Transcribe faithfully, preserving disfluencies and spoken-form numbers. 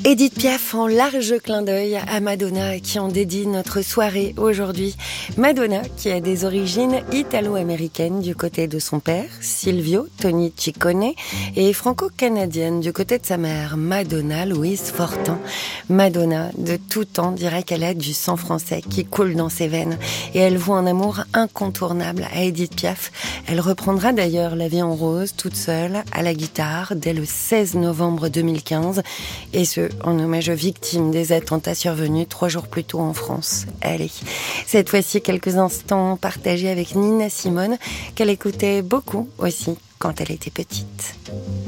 Édith Piaf en large clin d'œil à Madonna, qui en dédie notre soirée aujourd'hui. Madonna, qui a des origines italo-américaines du côté de son père, Silvio Tony Ciccone, et franco-canadienne du côté de sa mère, Madonna Louise Fortin. Madonna, de tout temps, dirait qu'elle a du sang français qui coule dans ses veines, et elle voue un amour incontournable à Édith Piaf. Elle reprendra d'ailleurs La vie en rose, toute seule, à la guitare, dès le seize novembre deux mille quinze, et ce, en hommage aux victimes des attentats survenus trois jours plus tôt en France. Allez, cette fois-ci, quelques instants partagés avec Nina Simone, qu'elle écoutait beaucoup aussi quand elle était petite.